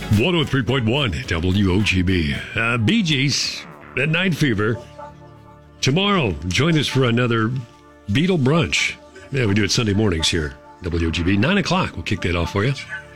103.1 WOGB. Bee Gees at Night Fever. Tomorrow, join us for another Beatle brunch. Yeah, we do it Sunday mornings here, WOGB. 9 o'clock, we'll kick that off for you.